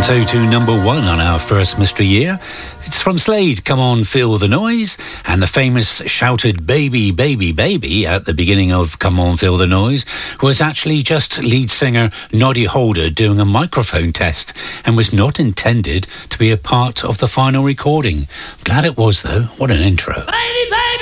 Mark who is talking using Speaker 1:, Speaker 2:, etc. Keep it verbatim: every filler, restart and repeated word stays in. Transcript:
Speaker 1: So to number one on our first mystery year. It's from Slade, Come On Feel the Noise, and the famous shouted baby, baby, baby at the beginning of Come On Feel the Noise was actually just lead singer Noddy Holder doing a microphone test and was not intended to be a part of the final recording. Glad it was though. What an intro.
Speaker 2: Baby, baby.